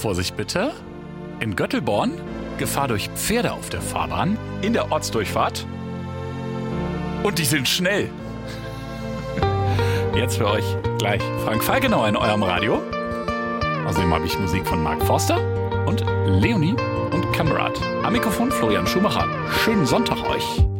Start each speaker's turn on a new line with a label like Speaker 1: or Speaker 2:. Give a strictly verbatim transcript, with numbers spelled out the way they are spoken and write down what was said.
Speaker 1: Vorsicht bitte. In Göttelborn, Gefahr durch Pferde auf der Fahrbahn, in der Ortsdurchfahrt. Und die sind schnell. Jetzt für euch gleich Frank Falkenauer in eurem Radio. Außerdem habe ich Musik von Mark Forster und Leonie und Kamerad. Am Mikrofon Florian Schumacher. Schönen Sonntag euch.